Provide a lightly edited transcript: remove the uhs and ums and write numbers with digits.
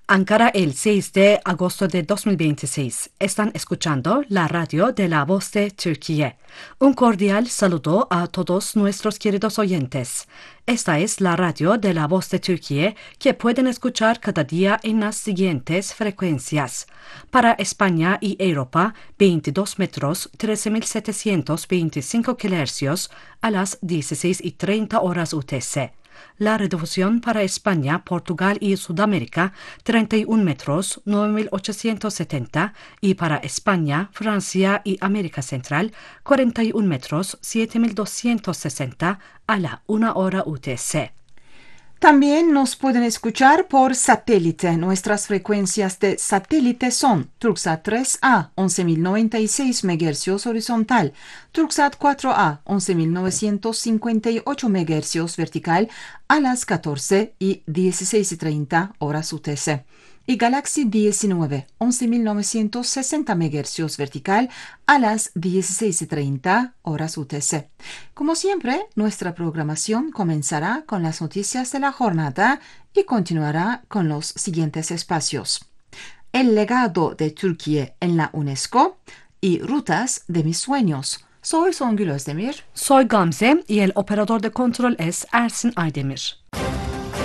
Ankara, el 6 de agosto de 2026. Están escuchando la radio de La Voz de Turquía. Un cordial saludo a todos nuestros queridos oyentes. Esta es la radio de La Voz de Turquía que pueden escuchar cada día en las siguientes frecuencias. Para España y Europa, 22 metros, 13.725 kHz a las 16:30 horas UTC. La redifusión para España, Portugal y Sudamérica, 31 metros, 9.870, y para España, Francia y América Central, 41 metros, 7.260, a la 1 hora UTC. También nos pueden escuchar por satélite. Nuestras frecuencias de satélite son Turksat 3A, 11.096 MHz horizontal, Turksat 4A, 11.958 MHz vertical a las 14 y 16:30 horas UTC. Y Galaxy 19, 11.960 MHz vertical a las 16:30 horas UTC. Como siempre, nuestra programación comenzará con las noticias de la jornada y continuará con los siguientes espacios: El legado de Turquía en la UNESCO y Rutas de mis sueños. Soy Songül Özdemir. Soy Gamze y el operador de control es Ersin Aydemir.